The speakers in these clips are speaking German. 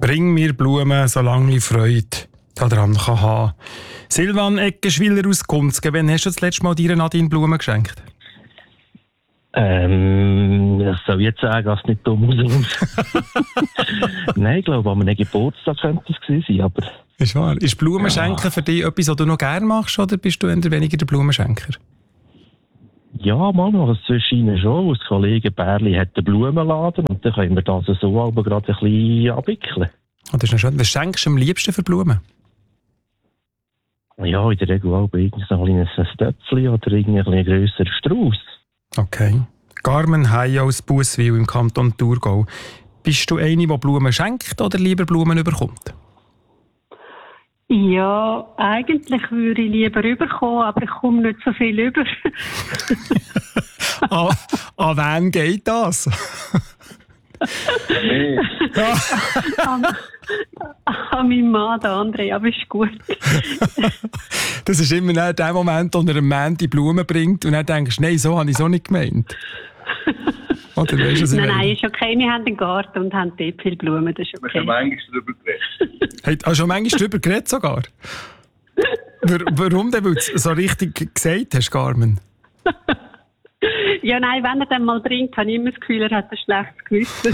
Bring mir Blumen, solange ich Freude daran kann haben. Silvan Eckenschwiller aus Kunzgen, wann hast du das letzte Mal deiner Nadine Blumen geschenkt? Das soll ich jetzt sagen, dass es nicht dumm aussieht. Nein, ich glaube, an einem Geburtstag könnte es gewesen sein, aber... Ist wahr. Ist Blumenschenken für dich etwas, was du noch gerne machst, oder bist du eher weniger der Blumenschenker? Ja, manchmal, das zwischen schon. Das Kollege Bärli hat einen Blumenladen und dann können wir das so aber gerade ein bisschen abwickeln. Oh, das ist noch schön. Was schenkst du am liebsten für Blumen? Ja, in der Regel auch irgendwie so ein kleines Stöpfchen oder irgendwie ein grösserer Strauss. Okay. Carmen Hay aus Busswil im Kanton Thurgau. Bist du eine, die Blumen schenkt oder lieber Blumen bekommt? Ja, eigentlich würde ich lieber rüberkommen, aber ich komme nicht so viel rüber. An wen geht das? An meinen Mann, der André, aber ist gut. Das ist immer der Moment, wo er einem Mann die Blumen bringt und dann denkst du, nein, so habe ich es auch nicht gemeint. Oder weißt du, nein, ist okay, wir haben einen Garten und haben dort viele Blumen, das ist okay. Wir haben manchmal darüber geredet. Hast du schon manchmal darüber geredet sogar? Warum denn? Weil du es so richtig gesagt hast, Carmen? Ja, nein, wenn er dann mal trinkt, habe ich immer das Gefühl, er hat ein schlechtes Gewissen.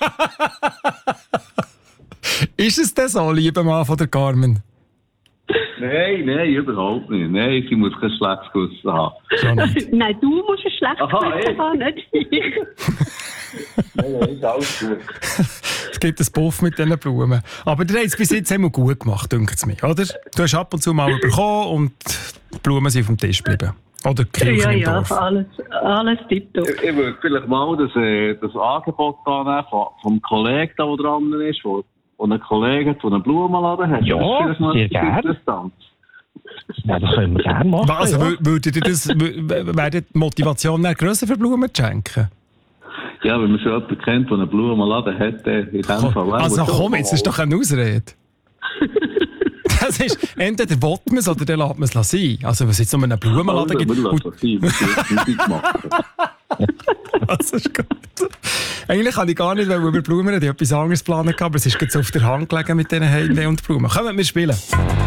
Ist es denn so, lieber Mann von der Carmen? Nein, überhaupt nicht. Nein, sie muss kein schlechtes Gewissen haben. Nein, du musst ein schlechtes Gewissen haben, nicht ich. Nein, ist alles gut. Es gibt einen Puff mit diesen Blumen. Aber du hast es bis jetzt immer gut gemacht, denkt es mir, oder? Du hast ab und zu mal bekommen und die Blumen sind auf dem Tisch geblieben. Oder die Kirche im Dorf. Ja, alles tipptopp. Ich würde vielleicht mal das Angebot annehmen vom Kollegen, der dran ist, wo ein Kollege hat, der einen Blumenladen hat. Ja, sehr gerne. Ja, das können wir gerne machen. Also, wäre die Motivation dann grösser für Blumen zu schenken? Ja, wenn man schon jemanden kennt, der einen Blumenladen hat, in dem Fall. Also komm, jetzt ist doch eine Ausrede. Das ist, entweder will man es oder dann lässt man es sein. Also, wenn es jetzt nur einen Blumenladen gibt... Das ist gut. Eigentlich kann ich gar nicht, weil wir über Blumen reden, etwas anderes planen gehabt, aber es ist jetzt auf der Hand gelegen mit diesen Heide und Blumen. Kommen wir spielen.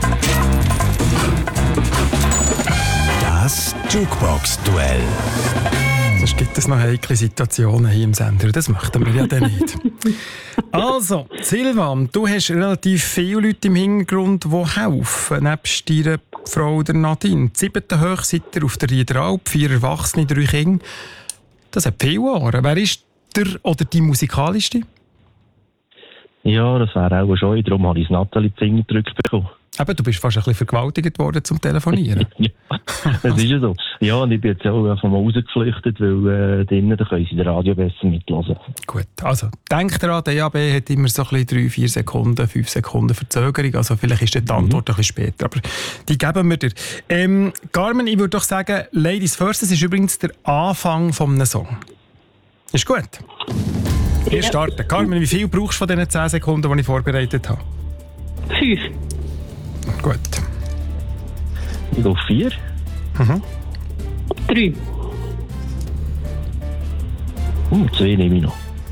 Das Jukebox-Duell. Sonst gibt es noch heikle Situationen hier im Sender. Das möchten wir ja dann nicht. Also, Silvan, du hast relativ viele Leute im Hintergrund, die helfen, nebst deiner Frau der Nadine. 7. hoch seid ihr auf der Riederalp, 4 Erwachsene, 3 Kinder. Das hat viele Jahre. Wer ist der oder die musikalischste? Ja, das wäre auch schon. Darum habe ich das Nathalie Zinger zurückbekommen. Aber du bist fast ein bisschen vergewaltigt worden zum Telefonieren. Ja, das ist ja so. Ja, und ich bin jetzt auch einfach mal rausgeflüchtet, weil drinnen, da können sie das Radio besser mithören. Gut, also denkt daran, der DAB hat immer so ein bisschen 3-4 Sekunden, 5 Sekunden Verzögerung. Also vielleicht ist die Antwort ein bisschen später, aber die geben wir dir. Carmen, ich würde doch sagen, Ladies First, das ist übrigens der Anfang eines Songs. Ist gut? Wir starten. Carmen, wie viel brauchst du von diesen 10 Sekunden, die ich vorbereitet habe? 5. Gut. Ich gehe 4. 3. 2 nehme ich noch.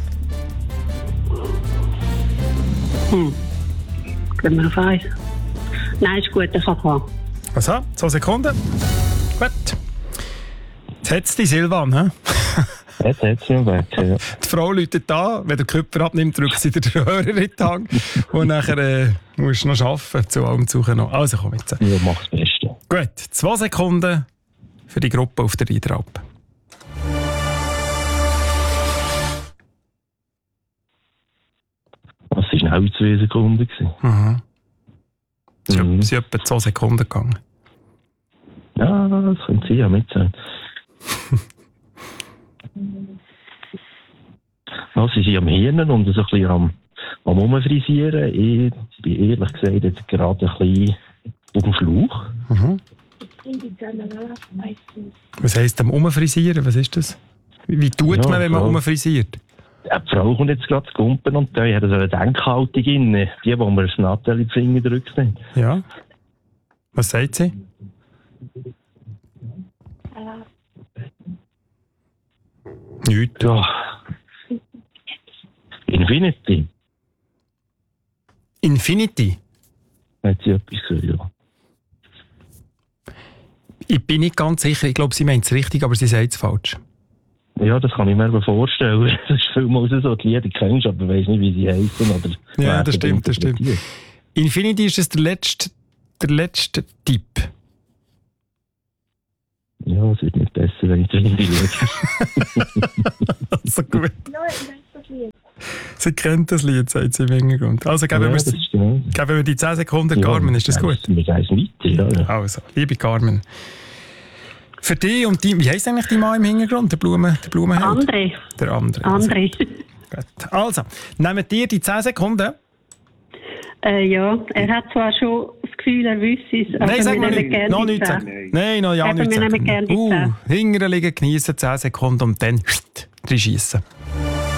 Gehen wir auf 1. Nein, ist gut, ich kann fahren. Also, 2 Sekunden. Gut. Jetzt hat es die Silvan, hä? Jetzt hat es mich weg, ja. Die Frau läutet an, wenn der Köpfer abnimmt, drückt sie den Hörer in die Hand. Und nachher musst du noch arbeiten, zu allem suchen noch. Also komm jetzt. Ja, mach das Beste. Gut, 2 Sekunden für die Gruppe auf der Riederalp. Das war schnell 2 Sekunden. Mhm. Es ist etwa 2 Sekunden gegangen. Ja, das könnte sein, ja, mit sein. Ja, sie sind am Hirnen und so ein bisschen am Umfrisieren. Ich bin ehrlich gesagt jetzt gerade ein bisschen auf dem Schlauch. Mhm. Was heisst am Umfrisieren? Was ist das? Wie tut man, wenn man umfrisiert? Ja, die Frau kommt jetzt gerade zu Kumpen und da hat so eine Denkhaltung in. Die, wo mir das Nathalie Finger drückt. Ja. Was sagt sie? Nichts. Ja. Infinity. Infinity? Hat sie etwas gesagt, ja. Ich bin nicht ganz sicher. Ich glaube, sie meint es richtig, aber sie sagt es falsch. Ja, das kann ich mir vorstellen. Das ist vielmals so, die Lieder kennst, aber ich weiss nicht, wie sie heißen. Oder ja, das stimmt. Infinity ist das der letzte Tipp. Ja, es wird nicht besser, wenn ich drin schaue. Also gut. Sie kennt das Lied, sagt sie im Hintergrund. Also geben wir die 10 Sekunden Carmen, ist das gut? Wir gehen weiter, ja. Also, liebe Carmen. Für dich und die, wie heisst eigentlich die Mann im Hintergrund, der Blumenheld? André. Der André. André. Gut. Also, nehmt ihr die 10 Sekunden? Ja, er hat zwar schon das Gefühl, er wüsste es, aber nein, sag mal nicht. Noch nicht sagen. Nein, noch ja nicht sagen. Hinterher liegen, geniessen 10 Sekunden und dann reinschiessen.